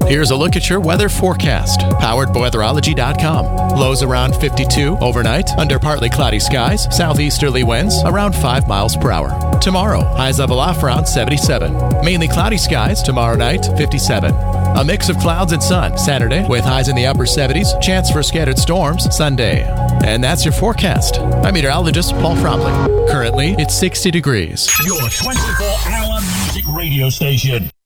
Here's a look at your weather forecast, powered by weatherology.com. Lows around 52 overnight, under partly cloudy skies, southeasterly winds around 5 miles per hour. Tomorrow, highs level off around 77. Mainly cloudy skies tomorrow night, 57. A mix of clouds and sun Saturday with highs in the upper 70s, chance for scattered storms Sunday. And that's your forecast. I'm meteorologist Paul Fromley. Currently, it's 60 degrees. Your 24-hour music radio station.